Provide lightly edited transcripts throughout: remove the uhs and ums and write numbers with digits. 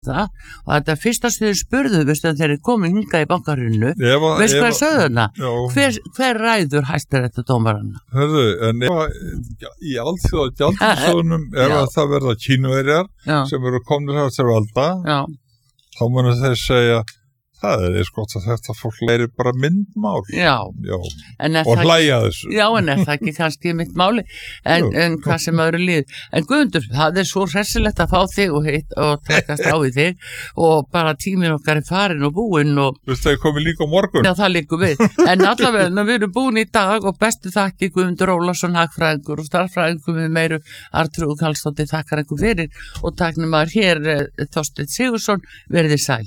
það og þetta fyrsta stöðu spurðu veistu þegar þeir komu hingað í bankarinu veistu hvað sögðu hana hver ræður Hæstaréttar dómarana hörðu, en í alþjóða gjaldmiðilssjóðnum ef að það verða Kínverjar sem eru komnir hér til valda þá munu þeir segja það gott að þetta fólk læri bara myndmál og hlæja þessu en það ekki kannski mitt máli en hvað sem öðru líð en Guðmundur, það svo hressilegt að fá þig og tekast á í þig og bara tíminn okkar farin og búinn og það komið líka á morgun já, það líka við, en allavega við erum búin í dag og bestu þakki Guðmundur Ólafsson hagfræðingur og starffræðingur með meiru Arnþrúður Karlsdóttir þakkar ykkur fyrir og taknum maður hér Þorsteinn Sigurðsson, verið sæl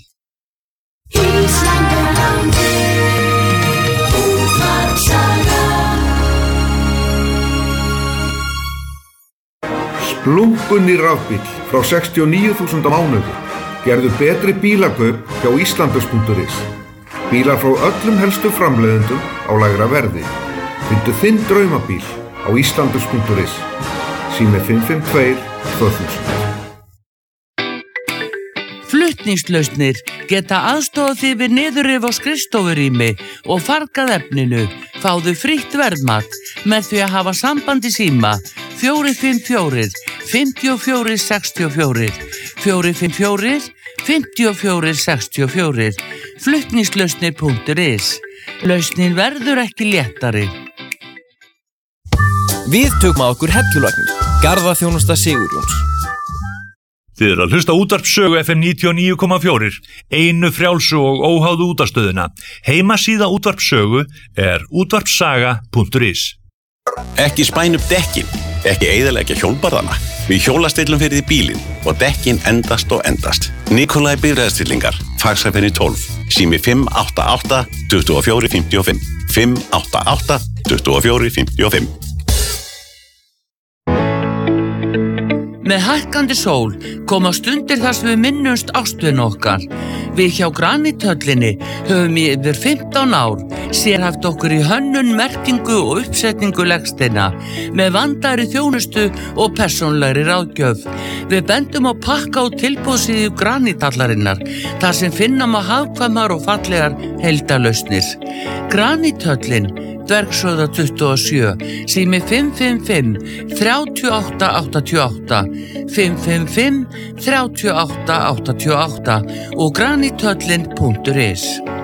Splunkunni rafbíll frá 69.000 mánuði gerðu betri bílakaup hjá Íslandus.is. Bílar frá öllum helstu framleiðendum á lægra verði. Fyndu þinn draumabíl á Íslandus.is. Sími 552 2000. Flutningslausnir geta aðstofað þig við niðurrif á skrifstofurými og fargað efninu. Fáðu frítt verðmat með því að hafa samband í síma 454 54 64 454 54 64 flutningslausnir.is. Lausnin verður ekki léttari. Við tökum að okkur hellulagnir. Garðaþjónusta Sigurjóns. Þið eru að hlusta útvarpssögu FM 99,4, einu frjálsu og óháðu útvarpsstöðina. Heimasíða útvarpssögu útvarpssaga.is. Ekki spæn upp dekkin, ekki eyðileggja hjólbarðana. Við hjólastillum fyrir því bílinn og dekkin endast og endast. Nikolai bifreiðastillingar, Faxafenni 12, sími 588 24 55, 588 24 55. Með hækkandi sól koma stundir þar sem við minnumst ástvin okkar. Við hjá Granithöllinni höfum í yfir 15 ár sérhæft okkur í hönnun, merkingu og uppsetningu legsteina með vandaðri þjónustu og persónlegri ráðgjöf. Við bendum á pakka og tilboðsíðu Granithallarinnar þar sem finna má hagkvæmar og fallegar heildarlausnir. Granithöllin Dvergsöða 27, sími 555 38 88, 555 38 88 og granithöllin.is.